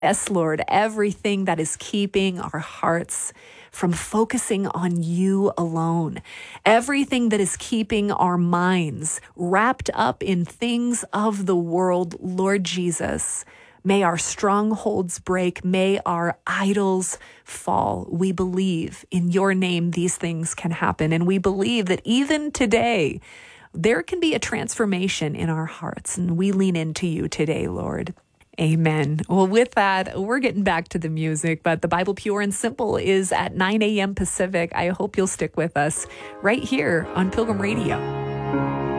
Yes, Lord, everything that is keeping our hearts from focusing on you alone, everything that is keeping our minds wrapped up in things of the world, Lord Jesus, may our strongholds break. May our idols fall. We believe in your name these things can happen. And we believe that even today, there can be a transformation in our hearts. And we lean into you today, Lord. Amen. Well, with that, we're getting back to the music, but the Bible Pure and Simple is at 9 a.m. Pacific. I hope you'll stick with us right here on Pilgrim Radio.